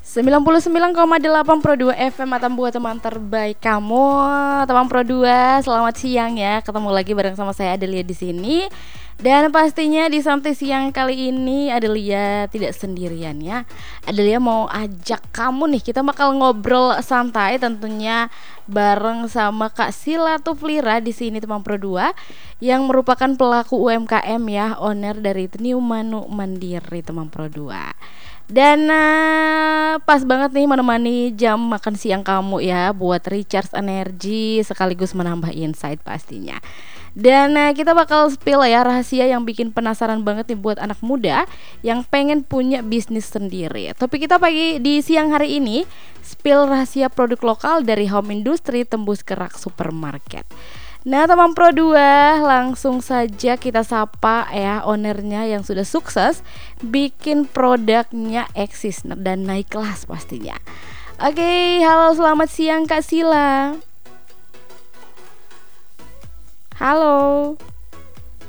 99,8 Pro 2 FM atau buat teman terbaik kamu, teman Pro 2. Selamat siang ya. Ketemu lagi bareng sama saya Adelia di sini. Dan pastinya di Santai Siang kali ini Adelia tidak sendirian ya. Adelia mau ajak kamu nih, kita bakal ngobrol santai tentunya bareng sama Kak Sila Tuflira di sini teman Pro 2 yang merupakan pelaku UMKM ya, owner dari New Manu Mandiri teman Pro 2. Dan pas banget nih menemani jam makan siang kamu ya, buat recharge energi sekaligus menambah insight pastinya. Dan kita bakal spill ya rahasia yang bikin penasaran banget nih buat anak muda yang pengen punya bisnis sendiri. Topik kita pagi di siang hari ini, spill rahasia produk lokal dari home industry tembus ke rak supermarket. Nah teman Pro 2, langsung saja kita sapa ya ownernya yang sudah sukses bikin produknya eksis dan naik kelas pastinya. Oke, halo selamat siang Kak Sila. Halo.